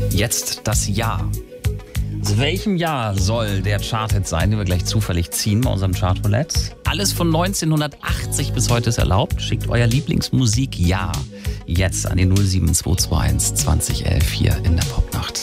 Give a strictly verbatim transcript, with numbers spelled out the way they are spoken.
Jetzt das Jahr. Aus welchem Jahr soll der Charthit sein, den wir gleich zufällig ziehen bei unserem Chartroulette? Alles von neunzehnhundertachtzig bis heute ist erlaubt. Schickt euer Lieblingsmusik-Jahr jetzt an die null sieben zwei zwei eins zwanzig elf hier in der Popnacht.